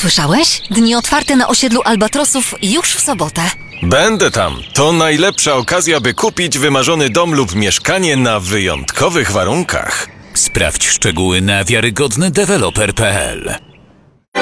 Słyszałeś? Dni otwarte na osiedlu Albatrosów już w sobotę. Będę tam. To najlepsza okazja, by kupić wymarzony dom lub mieszkanie na wyjątkowych warunkach. Sprawdź szczegóły na wiarygodnydeweloper.pl.